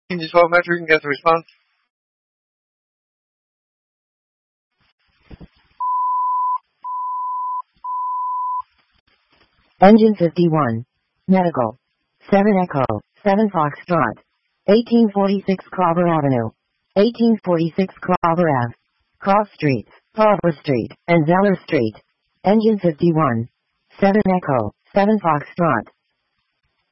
Engine 12 metric and get the response. Engine 51. Medical. 7 Echo, 7 Foxtrot. 1846 Clover Avenue. 1846 Clover Ave. Cross Street, Clover Street, and Zeller Street. Engine 51. 7 Echo, 7 Foxtrot.